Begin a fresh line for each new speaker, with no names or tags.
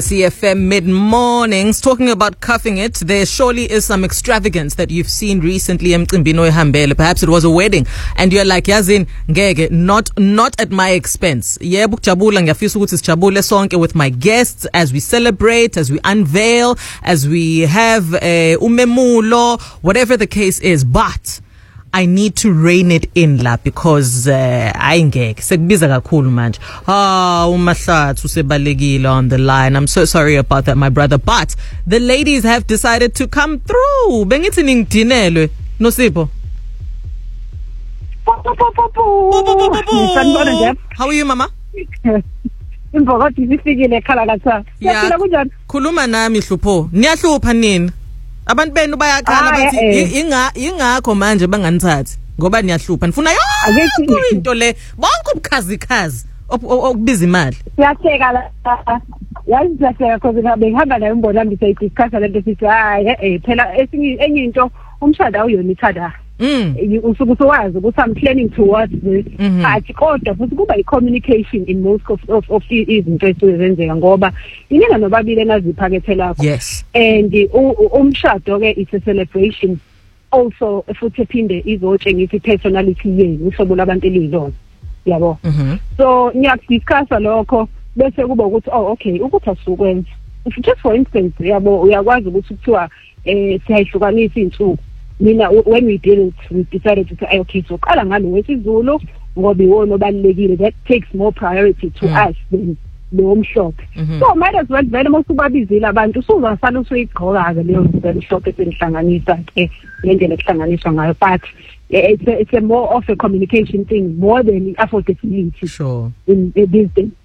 CFM mid-mornings talking about cuffing it. There surely is some extravagance that you've seen recently emcimbini oyihambele. Perhaps it was a wedding and you're like, yazini ngeke, not at my expense. Yebo ukujabula ngiyafisa ukuthi sijabule sonke with my guests as we celebrate, as we unveil, as we have umemulo, whatever the case is, but I need to rein it in la because ayingeke sekubiza kakhulu manje. UMahlatsi usebalekile on the line. I'm so sorry about that, my brother, but the ladies have decided to come through. Bengithi ningidinelwe Nosipho. How are you, mama?
Imvokoti sifikile ekhala latha. Siyaphila kunjani?
Khuluma nami Hlupho. Niyahlupha nini? Abantu benu bayakhala bathi ingakho manje banganithathi ngoba niyahlupha nifuna yonke into le bonke ubukhazikhazi okubiza imali.
Siyahleka la. Yazi siyahleka because ngihamba nayo imbona nami sayidiscuss lento sithi phela enye into umshado awuyona ithada. Usuku sowazi ukuthi I'm planning towards this. But kodwa futhi kuba i-communication in most of izinto ezenzeka ngoba ininga nobabili enaziphakethi lakho.
Yes.
And umshado ke is a celebration also futhi ephinde izotshengisa i-personality yenu uhlobo labantu elilona. Yabo. So ngiyakudiscussa lokho bese kuba ukuthi okay ukuthi asukwenza. If just for instance yabo uyakwazi ukuthi kuthiwa siyahlukanisa insuku. When we did it, we decided to say, okay, so qala ngalo wesiZulu ngoba iwona obalekile, that takes more priority to us than the omhlophe. So might as well vele mosubabizile abantu usuzasala usuyigqoka ke leyo nto emhlophe selihlanganisa ke ngendlela ehlanganiswa ngayo, but it's a more of a communication thing more than affordability.
Sure.
In these days.